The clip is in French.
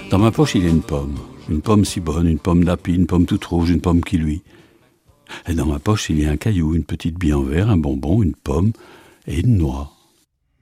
Dans ma poche, il y a une pomme si bonne, une pomme d'api, une pomme toute rouge, une pomme qui luit. Et dans ma poche, il y a un caillou, une petite bille en verre, un bonbon, une pomme et une noix.